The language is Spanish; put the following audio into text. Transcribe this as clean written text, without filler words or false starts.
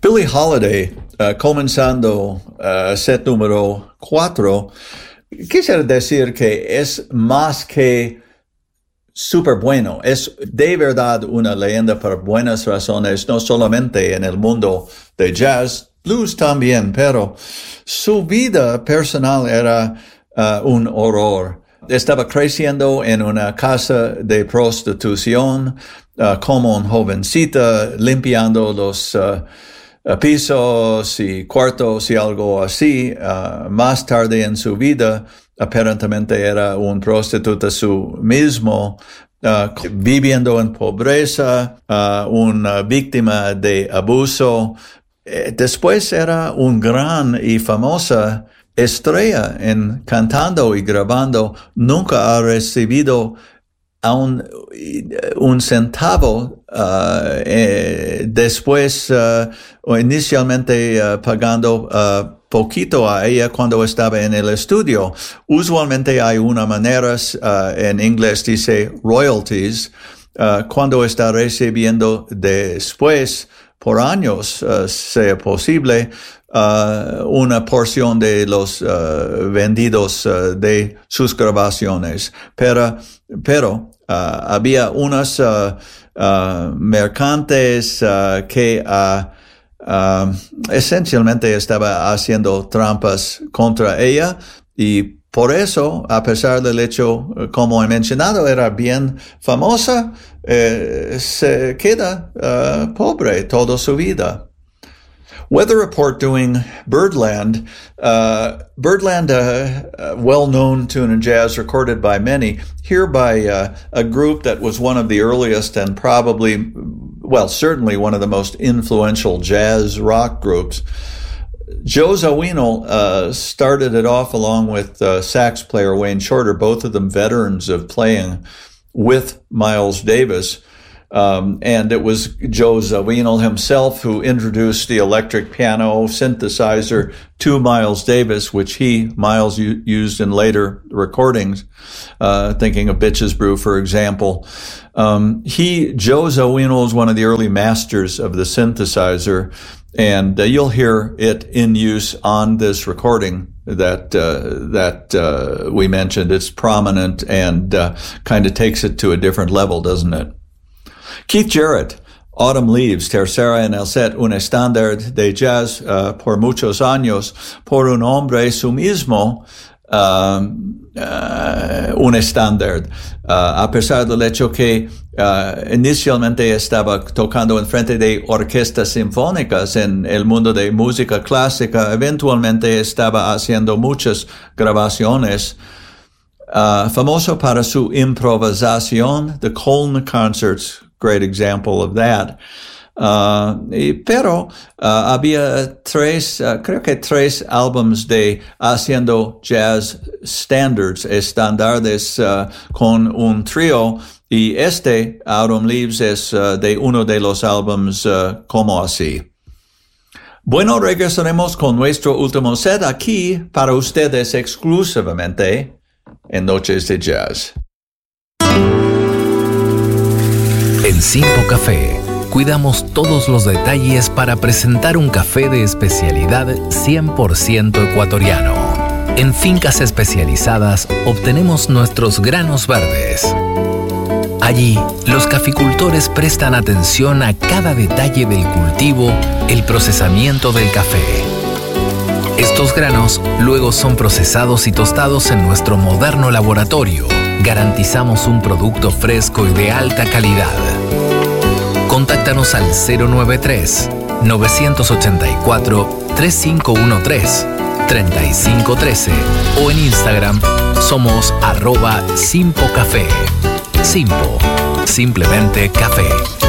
Billie Holiday, comenzando set número 4, quisiera decir que es más que súper bueno. Es de verdad una leyenda por buenas razones, no solamente en el mundo de jazz, blues también, pero su vida personal era un horror. Estaba creciendo en una casa de prostitución, como una jovencita, limpiando los pisos y cuartos y algo así. Más tarde en su vida, aparentemente era un prostituta su mismo, viviendo en pobreza, una víctima de abuso. Después era un gran y famosa estrella en cantando y grabando. Nunca ha recibido aún un centavo, después o inicialmente pagando poquito a ella cuando estaba en el estudio. Usualmente hay una manera, en inglés dice royalties, cuando está recibiendo después por años, sea posible, una porción de los vendidos de sus grabaciones. Pero había unos mercantes que esencialmente estaba haciendo trampas contra ella, y por eso, a pesar del hecho, como he mencionado, era bien famosa, se queda pobre toda su vida. Weather Report doing Birdland. Birdland, well known tune in jazz, recorded by many, here by a group that was one of the earliest and probably, well, certainly one of the most influential jazz rock groups. Joe Zawinul started it off along with sax player Wayne Shorter, both of them veterans of playing with Miles Davis. And it was Joe Zawinul himself who introduced the electric piano synthesizer to Miles Davis, which Miles used in later recordings, thinking of Bitches Brew, for example. Joe Zawinul is one of the early masters of the synthesizer, and you'll hear it in use on this recording that we mentioned. It's prominent and kind of takes it to a different level, doesn't it? Keith Jarrett, Autumn Leaves, tercera en el set, un estándar de jazz por muchos años, por un hombre su mismo, un estándar. A pesar del hecho que inicialmente estaba tocando en frente de orquestas sinfónicas en el mundo de música clásica, eventualmente estaba haciendo muchas grabaciones. Famoso para su improvisación, the Köln Concerts, great example of that. Pero había creo que tres álbumes de haciendo jazz estándares con un trío, y Autumn Leaves es de uno de los álbumes como así. Bueno, regresaremos con nuestro último set aquí para ustedes exclusivamente en Noches de Jazz. En Simpo Café, cuidamos todos los detalles para presentar un café de especialidad 100% ecuatoriano. En fincas especializadas obtenemos nuestros granos verdes. Allí, los caficultores prestan atención a cada detalle del cultivo, el procesamiento del café. Estos granos luego son procesados y tostados en nuestro moderno laboratorio. Garantizamos un producto fresco y de alta calidad. Contáctanos al 093-984-3513-3513 o en Instagram somos @simpocafé. Simpo, simplemente café.